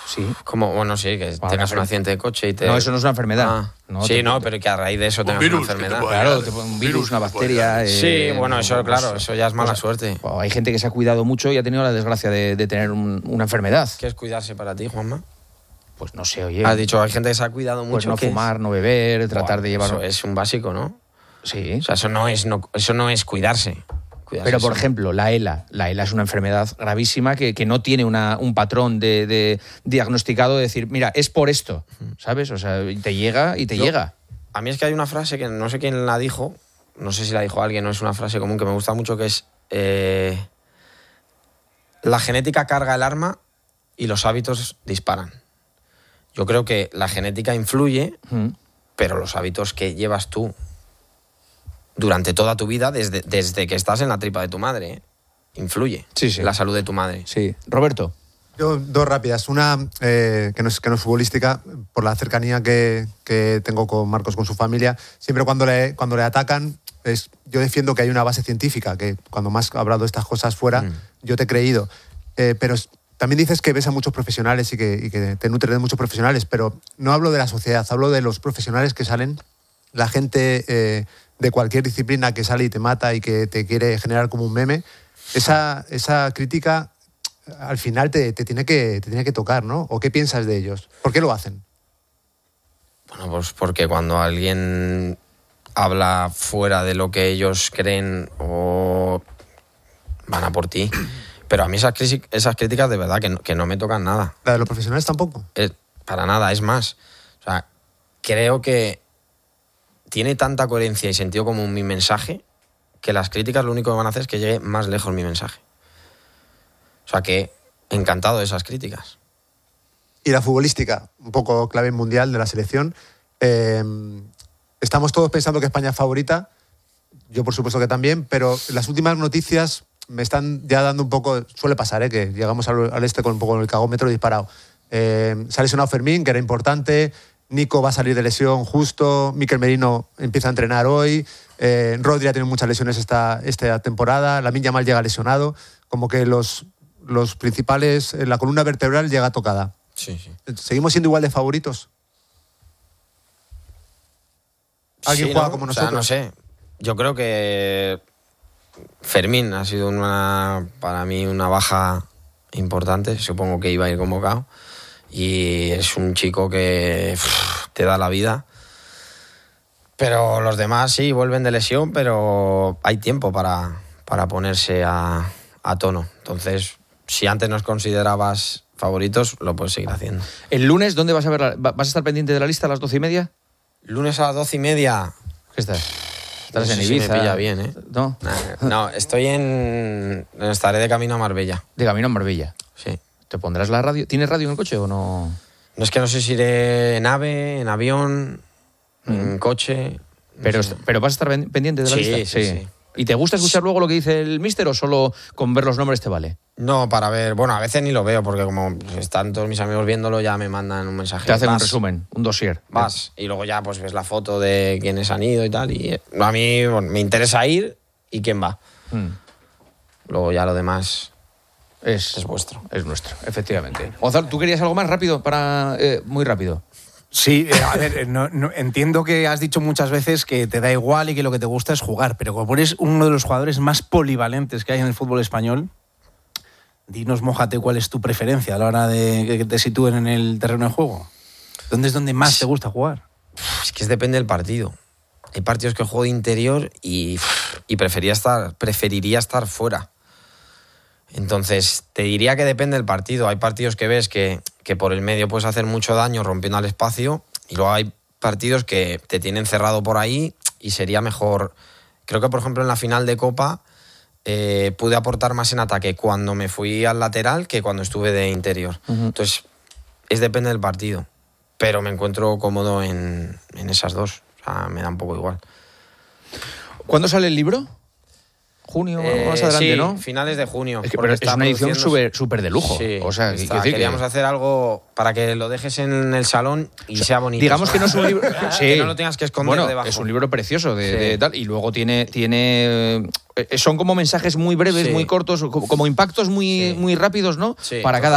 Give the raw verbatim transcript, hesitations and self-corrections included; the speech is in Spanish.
Sí. Como, bueno, sí, que Bueno, tengas pero- un accidente de coche y te... No, eso no es una enfermedad. Ah, No, sí, te- no, pero que a raíz de eso Un tengas virus una que te enfermedad. pueda- Claro, Virus, te pone un virus virus, una que te bacteria... puede Sí, eh, bueno, eso, pues, claro, eso ya es mala pues, suerte. pues, hay gente que se ha cuidado mucho y ha tenido la desgracia de, de tener un- una enfermedad. ¿Qué es cuidarse para ti, Juanma? Pues no sé, oye. Has dicho, hay gente que se ha cuidado Pues mucho. no ¿qué es? fumar, no beber, tratar Buah, de llevar... Eso es un básico, ¿no? Sí. O sea, eso no es, no, eso no es cuidarse. Cuidarse Pero, por es- ejemplo, la ELA. La ELA es una enfermedad gravísima que, que no tiene una, un patrón de, de diagnosticado de decir, mira, es por esto, ¿sabes? O sea, y te llega y te Yo- llega. A mí es que hay una frase que no sé quién la dijo, no sé si la dijo alguien, no es una frase común que me gusta mucho, que es eh, la genética carga el arma y los hábitos disparan. Yo creo que la genética influye, Mm. pero los hábitos que llevas tú durante toda tu vida, desde, desde que estás en la tripa de tu madre, ¿eh? Influye Sí, sí. en la salud de tu madre. Sí. Roberto. Yo, dos rápidas. Una eh, que, no es, que no es futbolística, por la cercanía que, que tengo con Marcos, con su familia. Siempre cuando le, cuando le atacan, es, yo defiendo que hay una base científica, que cuando más ha hablado de estas cosas fuera, Mm. yo te he creído. Eh, pero es- también dices que ves a muchos profesionales y que, y que te nutres de muchos profesionales, pero no hablo de la sociedad, hablo de los profesionales que salen, la gente eh, de cualquier disciplina que sale y te mata y que te quiere generar como un meme. Esa, esa crítica al final te, te, tiene que, te tiene que tocar, ¿no? ¿O qué piensas de ellos? ¿Por qué lo hacen? Bueno, pues porque cuando alguien habla fuera de lo que ellos creen o van a por ti. Pero a mí esas, crisi- esas críticas de verdad que no, que no me tocan nada. ¿La de los profesionales tampoco? Es- para nada, es más. O sea, creo que tiene tanta coherencia y sentido común mi mensaje que las críticas lo único que van a hacer es que llegue más lejos mi mensaje. O sea que encantado de esas críticas. Y la futbolística, un poco clave mundial de la selección. Eh, estamos todos pensando que España es favorita. Yo, por supuesto, que también. Pero las últimas noticias me están ya dando un poco... Suele pasar, ¿eh? Que llegamos al, al este con un poco el cagómetro disparado. Eh, se ha lesionado Fermín, que era importante. Nico va a salir de lesión justo. Mikel Merino empieza a entrenar hoy. Eh, Rodri ha tenido muchas lesiones esta, esta temporada. Lamine Yamal llega lesionado. Como que los, los principales... La columna vertebral llega tocada. Sí, sí. ¿Seguimos siendo igual de favoritos? ¿Alguien Sí, juega ¿no? como O sea, nosotros? no sé. Yo creo que Fermín ha sido una, para mí una baja importante. Supongo que iba a ir convocado. Y es un chico que uf, te da la vida. Pero los demás sí vuelven de lesión, pero hay tiempo para, para ponerse a, a tono. Entonces, si antes nos considerabas favoritos, lo puedes seguir haciendo. El lunes, ¿dónde vas a ver? la- va- ¿Vas a estar pendiente de la lista a las doce y media? Lunes a las doce y media. ¿Qué estás? Estás No en sé si Ibiza. me pilla bien, ¿eh? No, Nah, No, estoy en... Estaré de camino a Marbella. de camino a Marbella. Sí. ¿Te pondrás la radio? ¿Tienes radio en el coche o no? No es que no sé si iré en ave, en avión, en coche... no Pero, sé. pero vas a estar pen- pendiente de la Sí, lista. sí, sí. ¿Y te gusta escuchar luego lo que dice el míster o solo con ver los nombres te vale? No, para ver... Bueno, a veces ni lo veo porque como están todos mis amigos viéndolo ya me mandan un mensaje. Te hacen un Vas, resumen, un dossier. Vas. Y luego ya pues ves la foto de quiénes han ido y tal. Y eh, a mí bueno, me interesa ir y quién va. Mm. Luego ya lo demás Es, es vuestro. es nuestro, efectivamente. Gonzalo, ¿tú querías algo más rápido? para eh, Muy rápido. Sí, eh, a ver, eh, no- no- entiendo que has dicho muchas veces que te da igual y que lo que te gusta es jugar, pero como eres uno de los jugadores más polivalentes que hay en el fútbol español, dinos, mójate, cuál es tu preferencia a la hora de que te sitúen en el terreno de juego. ¿Dónde es donde más te gusta jugar? Es que depende del partido. Hay partidos que juego de interior y, y prefería estar, preferiría estar fuera. Entonces, te diría que depende del partido. Hay partidos que ves que, que por el medio puedes hacer mucho daño rompiendo al espacio y luego hay partidos que te tienen cerrado por ahí y sería mejor... Creo que, por ejemplo, en la final de Copa eh, pude aportar más en ataque cuando me fui al lateral que cuando estuve de interior. Ujú. Entonces, es depende del partido. Pero me encuentro cómodo en, en esas dos. O sea, me da un poco igual. ¿Cuándo sale el libro? Junio, Eh, más adelante, sí, ¿no? finales de junio. Es que, porque pero es está una edición produciéndose- súper súper de lujo. Sí, o sea, está. quiero decir que- queríamos hacer algo para que lo dejes en el salón y sea bonito. digamos que no es un libro... Sí. Que no lo tengas que esconder Bueno, debajo. es un libro precioso de, Sí. de tal, y luego tiene... tiene eh, son como mensajes muy breves, Sí. muy cortos, como, como impactos muy, Sí. muy rápidos, ¿no? Sí, Para cada